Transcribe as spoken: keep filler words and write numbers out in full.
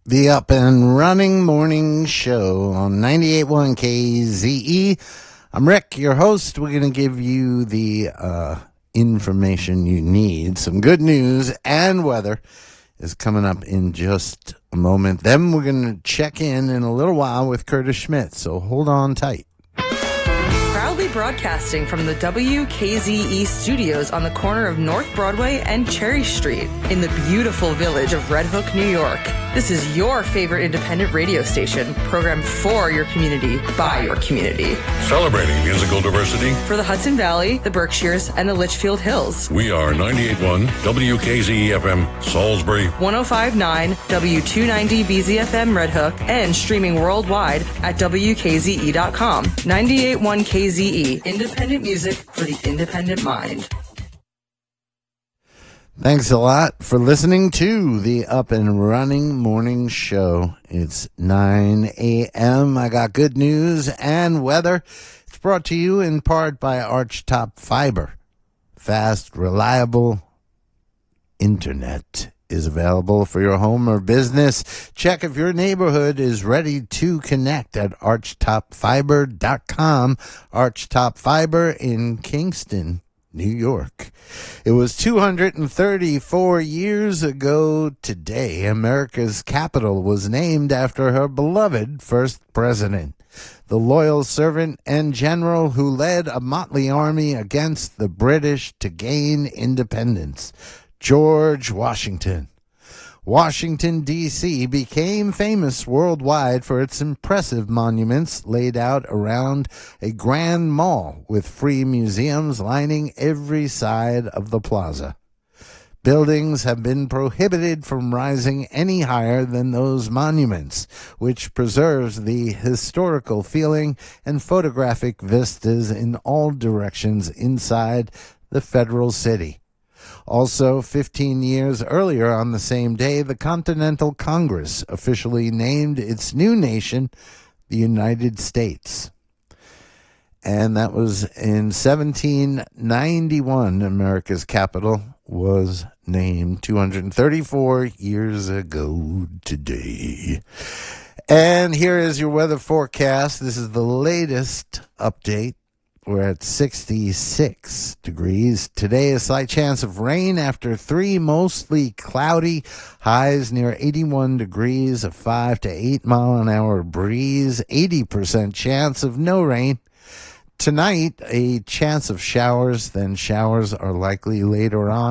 The Up and Running Morning Show on ninety-eight point one K Z E. I'm Rick, your host. We're going to give you the uh, information you need. Some good news and weather is coming up in just a moment. Then we're going to check in in a little while with Curtis Schmidt, so hold on tight. Proudly broadcasting from the W K Z E studios on the corner of North Broadway and Cherry Street in the beautiful village of Red Hook, New York. This is your favorite independent radio station, programmed for your community, by your community. Celebrating musical diversity. For the Hudson Valley, the Berkshires, and the Litchfield Hills. We are ninety-eight point one W K Z E F M, Salisbury. one oh five point nine W two ninety B Z F M Red Hook, and streaming worldwide at W K Z E dot com. ninety-eight point one K Z E, independent music for the independent mind. Thanks a lot for listening to the Up and Running Morning Show. It's nine a.m. I got good news and weather. It's brought to you in part by Archtop Fiber. Fast, reliable internet is available for your home or business. Check if your neighborhood is ready to connect at archtop fiber dot com. Archtop Fiber in Kingston, New York. It was two hundred thirty-four years ago today, America's capital was named after her beloved first president, the loyal servant and general who led a motley army against the British to gain independence, George Washington. Washington, D C became famous worldwide for its impressive monuments laid out around a grand mall with free museums lining every side of the plaza. Buildings have been prohibited from rising any higher than those monuments, which preserves the historical feeling and photographic vistas in all directions inside the federal city. Also, fifteen years earlier on the same day, the Continental Congress officially named its new nation the United States. And that was in seventeen ninety-one, America's capital was named two hundred thirty-four years ago today. And here is your weather forecast. This is the latest update. We're at sixty-six degrees. Today, a slight chance of rain after three, mostly cloudy. Highs near eighty-one degrees, a five to eight mile an hour breeze, eighty percent chance of no rain. Tonight, a chance of showers, then showers are likely later on.